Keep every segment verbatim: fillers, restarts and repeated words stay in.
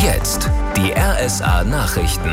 Jetzt die R S A-Nachrichten.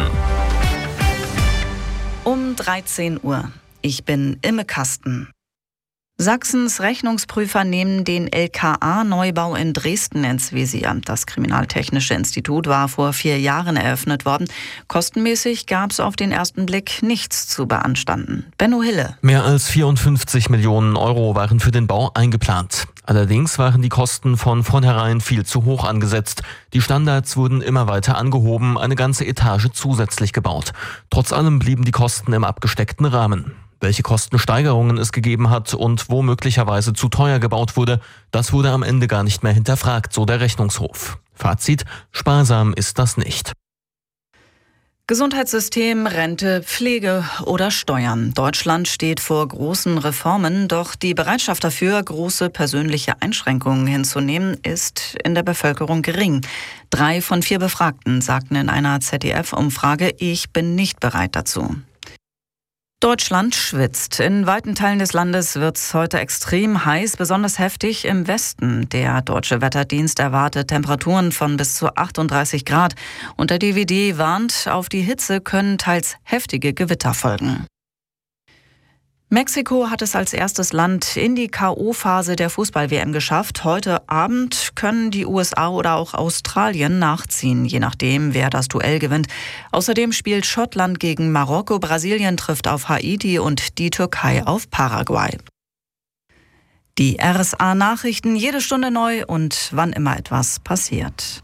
Um dreizehn Uhr. Ich bin Imme Kasten. Sachsens Rechnungsprüfer nehmen den L K A-Neubau in Dresden ins Visier. Das Kriminaltechnische Institut war vor vier Jahren eröffnet worden. Kostenmäßig gab es auf den ersten Blick nichts zu beanstanden. Benno Hille. Mehr als vierundfünfzig Millionen Euro waren für den Bau eingeplant. Allerdings waren die Kosten von vornherein viel zu hoch angesetzt. Die Standards wurden immer weiter angehoben, eine ganze Etage zusätzlich gebaut. Trotz allem blieben die Kosten im abgesteckten Rahmen. Welche Kostensteigerungen es gegeben hat und wo möglicherweise zu teuer gebaut wurde, das wurde am Ende gar nicht mehr hinterfragt, so der Rechnungshof. Fazit: sparsam ist das nicht. Gesundheitssystem, Rente, Pflege oder Steuern. Deutschland steht vor großen Reformen, doch die Bereitschaft dafür, große persönliche Einschränkungen hinzunehmen, ist in der Bevölkerung gering. Drei von vier Befragten sagten in einer Z D F-Umfrage, ich bin nicht bereit dazu. Deutschland schwitzt. In weiten Teilen des Landes wird es heute extrem heiß, besonders heftig im Westen. Der Deutsche Wetterdienst erwartet Temperaturen von bis zu achtunddreißig Grad. Und der D W D warnt, auf die Hitze können teils heftige Gewitter folgen. Mexiko hat es als erstes Land in die K O-Phase der Fußball-W M geschafft. Heute Abend können die U S A oder auch Australien nachziehen, je nachdem, wer das Duell gewinnt. Außerdem spielt Schottland gegen Marokko, Brasilien trifft auf Haiti und die Türkei auf Paraguay. Die R S A-Nachrichten jede Stunde neu und wann immer etwas passiert.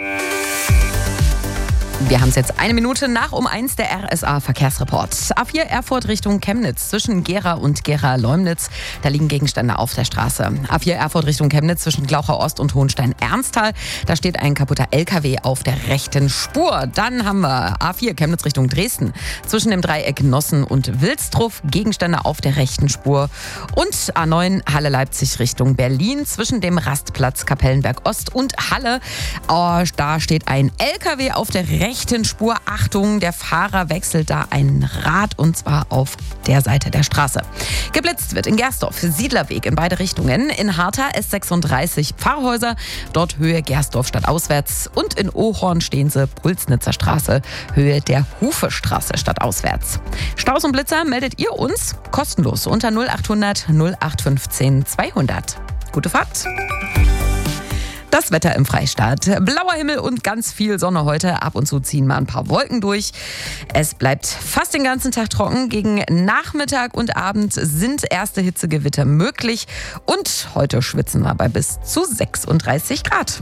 Wir haben es jetzt eine Minute nach um eins, der R S A-Verkehrsreport. A vier Erfurt Richtung Chemnitz, zwischen Gera und Gera-Leumnitz. Da liegen Gegenstände auf der Straße. A vier Erfurt Richtung Chemnitz, zwischen Glauchau-Ost und Hohenstein-Ernsthal. Da steht ein kaputter L K W auf der rechten Spur. Dann haben wir A vier Chemnitz Richtung Dresden, zwischen dem Dreieck Nossen und Wilstruff. Gegenstände auf der rechten Spur. Und A neun Halle-Leipzig Richtung Berlin, zwischen dem Rastplatz Kapellenberg-Ost und Halle. Oh, da steht ein L K W auf der rechten rechten Spur. Achtung, der Fahrer wechselt da ein Rad und zwar auf der Seite der Straße. Geblitzt wird in Gersdorf, Siedlerweg in beide Richtungen. In Hartha S sechsunddreißig Pfarrhäuser, dort Höhe Gersdorf stadtauswärts. Und in Ohorn stehen sie Pulsnitzer Straße, Höhe der Hufestraße stadtauswärts. Staus und Blitzer meldet ihr uns kostenlos unter null achthundert null acht fünfzehn zweihundert. Gute Fahrt! Das Wetter im Freistaat. Blauer Himmel und ganz viel Sonne heute. Ab und zu ziehen mal ein paar Wolken durch. Es bleibt fast den ganzen Tag trocken. Gegen Nachmittag und Abend sind erste Hitzegewitter möglich. Und heute schwitzen wir bei bis zu sechsunddreißig Grad.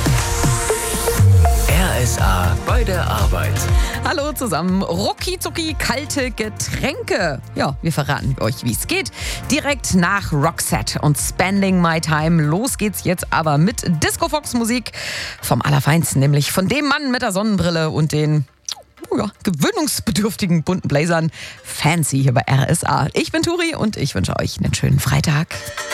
R S A bei der Arbeit. Hallo zusammen. Rucki zucki kalte Getränke. Ja, wir verraten euch, wie es geht. Direkt nach Roxette und Spending My Time. Los geht's jetzt aber mit Disco Fox Musik vom Allerfeinsten, nämlich von dem Mann mit der Sonnenbrille und den oh ja, gewöhnungsbedürftigen bunten Blazern. Fancy hier bei R S A. Ich bin Turi und ich wünsche euch einen schönen Freitag.